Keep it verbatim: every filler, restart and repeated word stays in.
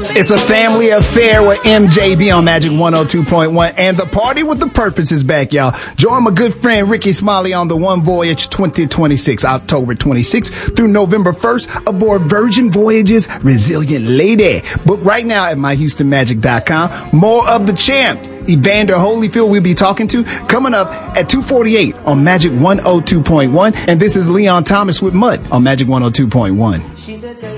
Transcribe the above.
It's a family affair with M J B on Magic one oh two point one, and the party with the purpose is back, y'all. Join my good friend Ricky Smiley on the One Voyage twenty twenty-six, October twenty-sixth through November first, aboard Virgin Voyages Resilient Lady. Book right now at my houston magic dot com. More of the champ, Evander Holyfield, we'll be talking to, coming up at two forty-eight on Magic one oh two point one. And this is Leon Thomas with Mud on Magic one oh two point one.